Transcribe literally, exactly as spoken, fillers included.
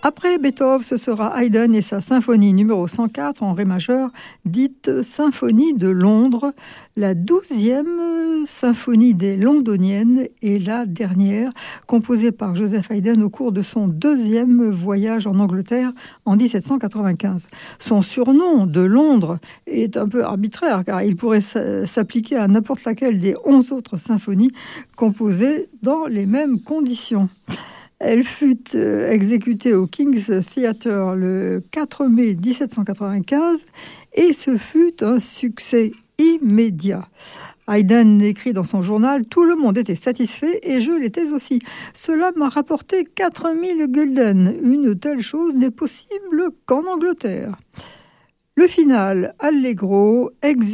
Après Beethoven, ce sera Haydn et sa symphonie numéro cent quatre en ré majeur, dite Symphonie de Londres, la douzième symphonie des Londoniennes et la dernière, composée par Joseph Haydn au cours de son deuxième voyage en Angleterre en dix-sept cent quatre-vingt-quinze. Son surnom de Londres est un peu arbitraire car il pourrait s'appliquer à n'importe laquelle des onze autres symphonies composées dans les mêmes conditions. Elle fut euh, exécutée au King's Theatre le quatre mai dix-sept cent quatre-vingt-quinze et ce fut un succès immédiat. Haydn écrit dans son journal « Tout le monde était satisfait et je l'étais aussi. Cela m'a rapporté quatre mille gulden. Une telle chose n'est possible qu'en Angleterre. » Le final, Allegro, ex